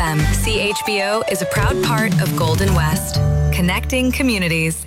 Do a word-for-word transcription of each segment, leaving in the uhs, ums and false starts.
M, C H B O is a proud part of Golden West, connecting communities.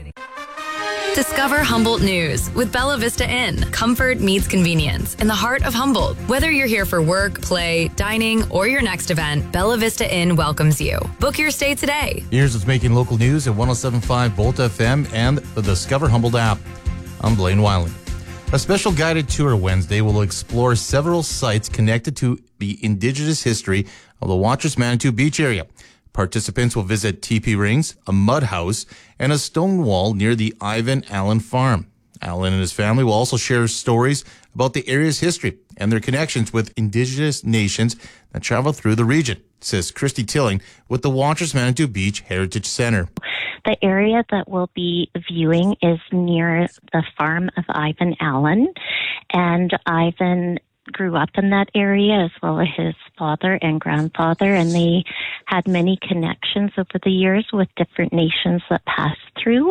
Discover Humboldt News with Bella Vista Inn. Comfort meets convenience in the heart of Humboldt. Whether you're here for work, play, dining, or your next event, Bella Vista Inn welcomes you. Book your stay today. Here's what's making local news at one oh seven point five Bolt F M and the Discover Humboldt app. I'm Blaine Weiland. A special guided tour Wednesday will explore several sites connected to the indigenous history of the Watrous Manitou Beach area. Participants will visit teepee rings, a mud house, and a stone wall near the Ivan Allen farm. Allen and his family will also share stories about the area's history and their connections with indigenous nations that travel through the region, says Christy Tilling with the Watrous Manitou Beach Heritage Center. The area that we'll be viewing is near the farm of Ivan Allen, and Ivan grew up in that area as well as his father and grandfather, and they had many connections over the years with different nations that passed through,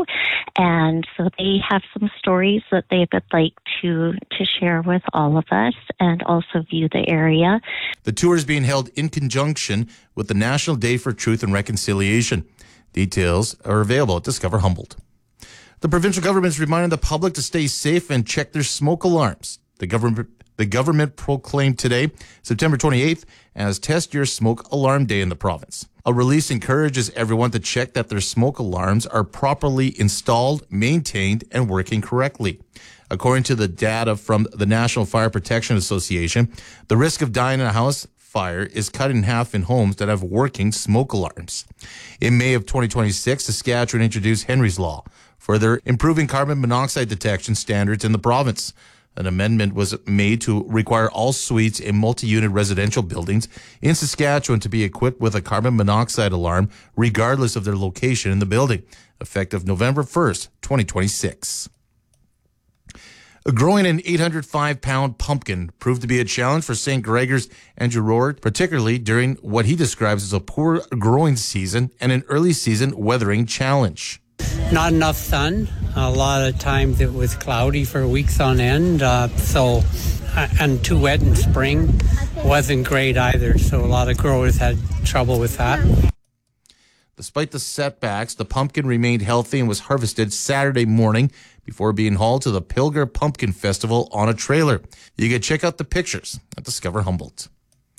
and so they have some stories that they would like to to share with all of us and also view the area. The tour is being held in conjunction with the National Day for Truth and Reconciliation. Details are available at Discover Humboldt. The provincial government is reminding the public to stay safe and check their smoke alarms. The government The government proclaimed today, September twenty-eighth, as Test Your Smoke Alarm Day in the province. A release encourages everyone to check that their smoke alarms are properly installed, maintained, and working correctly. According to the data from the National Fire Protection Association, the risk of dying in a house fire is cut in half in homes that have working smoke alarms. In May of twenty twenty-six, Saskatchewan introduced Henry's Law, further improving carbon monoxide detection standards in the province. An amendment was made to require all suites in multi-unit residential buildings in Saskatchewan to be equipped with a carbon monoxide alarm, regardless of their location in the building, effective November first, twenty twenty-six. Growing an eight hundred five pound pumpkin proved to be a challenge for Saint Gregor's Andrew Rohr, particularly during what he describes as a poor growing season and an early season weathering challenge. Not enough sun. A lot of times it was cloudy for weeks on end. Uh, so, and too wet in spring wasn't great either. So a lot of growers had trouble with that. Despite the setbacks, the pumpkin remained healthy and was harvested Saturday morning before being hauled to the Pilger Pumpkin Festival on a trailer. You can check out the pictures at Discover Humboldt.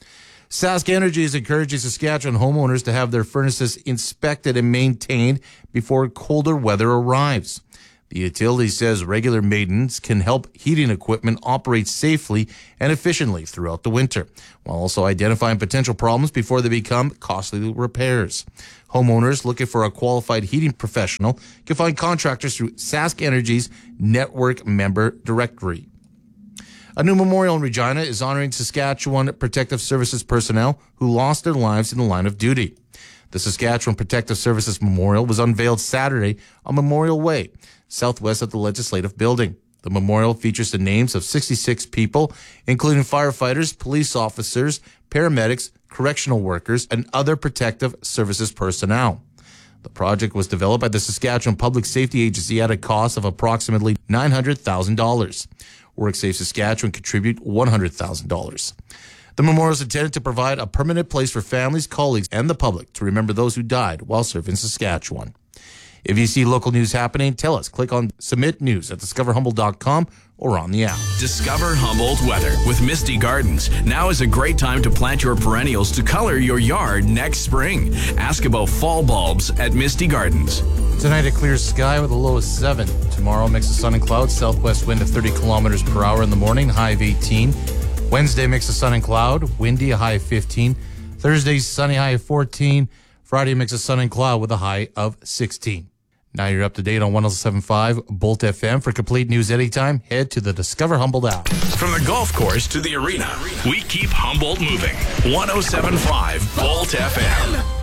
Sask Energy is encouraging Saskatchewan homeowners to have their furnaces inspected and maintained before colder weather arrives. The utility says regular maintenance can help heating equipment operate safely and efficiently throughout the winter, while also identifying potential problems before they become costly repairs. Homeowners looking for a qualified heating professional can find contractors through Sask Energy's network member directory. A new memorial in Regina is honoring Saskatchewan Protective Services personnel who lost their lives in the line of duty. The Saskatchewan Protective Services Memorial was unveiled Saturday on Memorial Way, southwest of the Legislative Building. The memorial features the names of sixty-six people, including firefighters, police officers, paramedics, correctional workers, and other protective services personnel. The project was developed by the Saskatchewan Public Safety Agency at a cost of approximately nine hundred thousand dollars. WorkSafe Saskatchewan contribute one hundred thousand dollars. The memorial is intended to provide a permanent place for families, colleagues, and the public to remember those who died while serving Saskatchewan. If you see local news happening, tell us. Click on Submit News at discover humboldt dot com or on the app. Discover Humboldt weather with Misty Gardens. Now is a great time to plant your perennials to color your yard next spring. Ask about fall bulbs at Misty Gardens. Tonight, a clear sky with a low of seven. Tomorrow, mix of sun and clouds, southwest wind of thirty kilometers per hour in the morning, high of eighteen. Wednesday, mix of sun and cloud, windy, a high of fifteen. Thursday, sunny, high of fourteen. Friday, mix of sun and cloud with a high of sixteen. Now you're up to date on one oh seven point five Bolt F M. For complete news anytime, head to the Discover Humboldt app. From the golf course to the arena, we keep Humboldt moving. one oh seven point five Bolt F M.